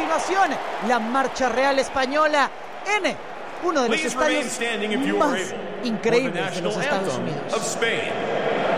continuación, la Marcha Real Española en uno de los estadios más increíbles de los Estados Unidos.